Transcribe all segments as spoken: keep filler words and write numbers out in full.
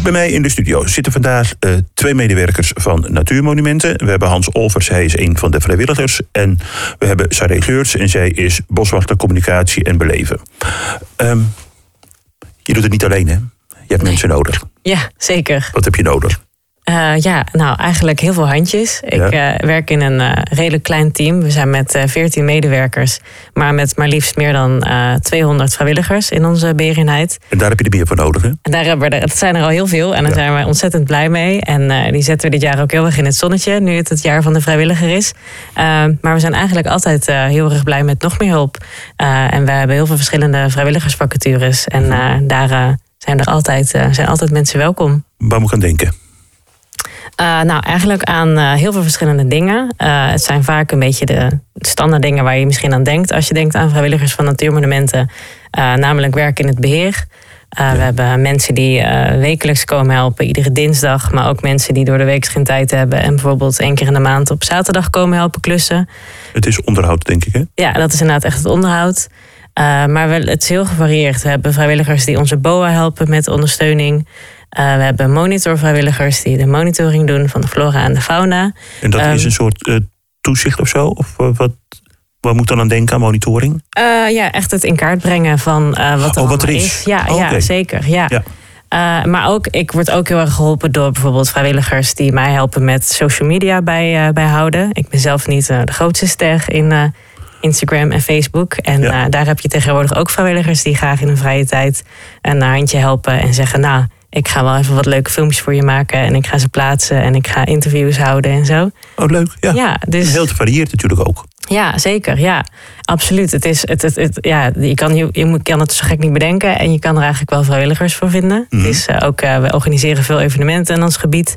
Bij mij in de studio zitten vandaag uh, twee medewerkers van Natuurmonumenten. We hebben Hans Olvers, hij is een van de vrijwilligers. En we hebben Saré Geurts en zij is boswachter, communicatie en beleven. Um, je doet het niet alleen, hè? Je hebt nee. mensen nodig. Ja, zeker. Wat heb je nodig? Uh, ja, nou eigenlijk heel veel handjes. Ik ja. uh, werk in een uh, redelijk klein team. We zijn met uh, veertien medewerkers, maar met maar liefst meer dan uh, tweehonderd vrijwilligers in onze beheereenheid. En daar heb je er meer voor nodig, hè? En daar hebben we er, dat zijn er al heel veel en daar ja. zijn we ontzettend blij mee. En uh, die zetten we dit jaar ook heel erg in het zonnetje, nu het het jaar van de vrijwilliger is. Uh, maar we zijn eigenlijk altijd uh, heel erg blij met nog meer hulp. Uh, en we hebben heel veel verschillende vrijwilligersvacatures. En uh, daar uh, zijn er altijd, uh, zijn altijd mensen welkom. Waar moet ik aan denken? Uh, nou, eigenlijk aan uh, heel veel verschillende dingen. Uh, het zijn vaak een beetje de standaard dingen waar je misschien aan denkt als je denkt aan vrijwilligers van Natuurmonumenten. Uh, namelijk werk in het beheer. Uh, ja. We hebben mensen die uh, wekelijks komen helpen, iedere dinsdag. Maar ook mensen die door de week geen tijd hebben en bijvoorbeeld één keer in de maand op zaterdag komen helpen klussen. Het is onderhoud, denk ik, hè? Ja, dat is inderdaad echt het onderhoud. Uh, maar wel, het is heel gevarieerd. We hebben vrijwilligers die onze B O A helpen met ondersteuning. Uh, we hebben monitorvrijwilligers die de monitoring doen van de flora en de fauna. En dat um, is een soort uh, toezicht of zo? Of uh, wat, wat moet dan aan denken aan monitoring? Uh, ja, echt het in kaart brengen van uh, wat er, oh, wat er is. is. Ja, oh, ja okay. zeker. Ja. ja. Uh, maar ook, ik word ook heel erg geholpen door bijvoorbeeld vrijwilligers die mij helpen met social media bij, uh, bijhouden. Ik ben zelf niet uh, de grootste ster in uh, Instagram en Facebook. En ja. uh, daar heb je tegenwoordig ook vrijwilligers die graag in hun vrije tijd een handje helpen en zeggen, nou, ik ga wel even wat leuke filmpjes voor je maken en ik ga ze plaatsen en ik ga interviews houden en zo. Oh, leuk. Ja, ja dus, heel gevarieerd natuurlijk ook. Ja, zeker. Ja, absoluut. Het is, het, het, het, ja, je, kan, je, je kan het zo gek niet bedenken en je kan er eigenlijk wel vrijwilligers voor vinden. Mm-hmm. Het is uh, ook, uh, we organiseren veel evenementen in ons gebied.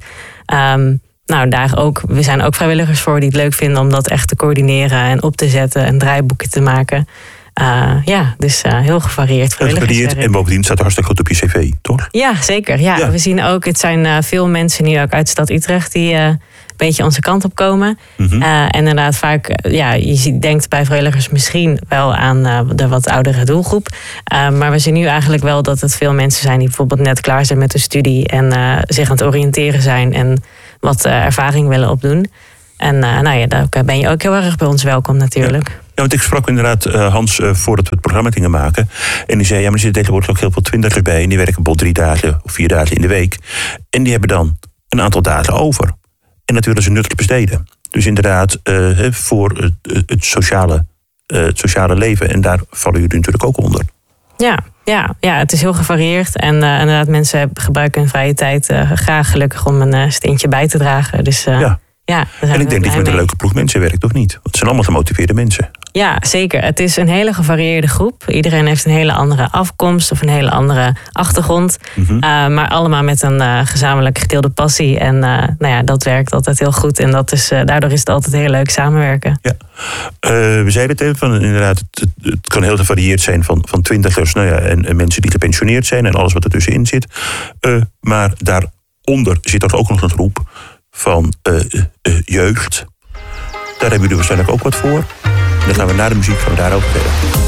Um, nou, daar ook, we zijn ook vrijwilligers voor die het leuk vinden om dat echt te coördineren en op te zetten en draaiboeken te maken. Uh, ja, dus uh, heel gevarieerd. Gevarieerd en bovendien staat er hartstikke goed op je cv, toch? Ja, zeker. Ja. Ja. We zien ook, het zijn uh, veel mensen nu ook uit de stad Utrecht die uh, een beetje onze kant op komen. Mm-hmm. Uh, en inderdaad vaak, uh, ja, je ziet, denkt bij vrijwilligers misschien wel aan uh, de wat oudere doelgroep. Uh, maar we zien nu eigenlijk wel dat het veel mensen zijn die bijvoorbeeld net klaar zijn met de studie en uh, zich aan het oriënteren zijn en wat uh, ervaring willen opdoen. En uh, nou ja, daar ben je ook heel erg bij ons welkom natuurlijk. Ja. Ja, want ik sprak inderdaad uh, Hans uh, voordat we het programma gingen maken. En die zei, ja, maar er zitten tegenwoordig ook heel veel twintigers bij. En die werken bijvoorbeeld drie dagen of vier dagen in de week. En die hebben dan een aantal dagen over. En dat willen ze nuttig besteden. Dus inderdaad, uh, voor het, het, sociale, uh, het sociale leven. En daar vallen jullie natuurlijk ook onder. Ja, ja, ja, het is heel gevarieerd. En uh, inderdaad, mensen gebruiken hun vrije tijd uh, graag gelukkig om een uh, steentje bij te dragen. Dus uh, ja. Ja, en ik denk dat je met een leuke ploeg mensen werkt, of niet? Want het zijn allemaal gemotiveerde mensen. Ja, zeker. Het is een hele gevarieerde groep. Iedereen heeft een hele andere afkomst of een hele andere achtergrond. Mm-hmm. Uh, maar allemaal met een uh, gezamenlijk gedeelde passie. En uh, nou ja, dat werkt altijd heel goed. En dat is, uh, daardoor is het altijd heel leuk samenwerken. Ja. Uh, we zeiden het even, van, inderdaad, het, het kan heel gevarieerd zijn van, van twintigers nou ja, en, en mensen die gepensioneerd zijn en alles wat er tussenin zit. Uh, maar daaronder zit er ook nog een groep van uh, uh, jeugd. Daar hebben jullie waarschijnlijk ook wat voor. Dan gaan we naar de muziek gaan we daarover verder.